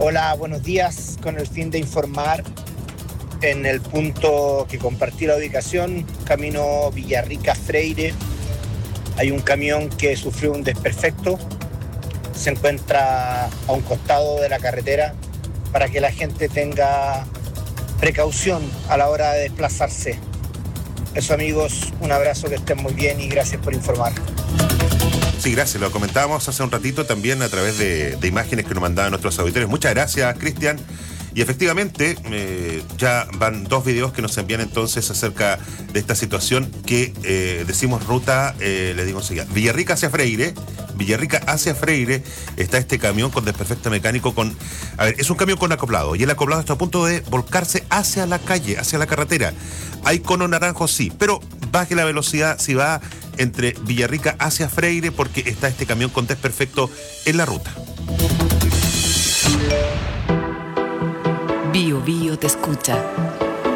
Hola, buenos días. Con el fin de informar, en el punto que compartí la ubicación, camino Villarrica Freire, hay un camión que sufrió un desperfecto. Se encuentra a un costado de la carretera para que la gente tenga precaución a la hora de desplazarse. Eso, amigos, un abrazo, que estén muy bien y gracias por informar. Sí, gracias. Lo comentábamos hace un ratito también a través de imágenes que nos mandaban nuestros auditores. Muchas gracias, Cristian. Y efectivamente, ya van 2 videos que nos envían entonces acerca de esta situación que decimos ruta, le digo enseguida, Villarrica hacia Freire. Villarrica hacia Freire está este camión con desperfecto mecánico es un camión con acoplado y el acoplado está a punto de volcarse hacia la calle, hacia la carretera. Hay cono naranjo, sí, pero baje la velocidad si va entre Villarrica hacia Freire porque está este camión con desperfecto en la ruta. Bio Bio te escucha.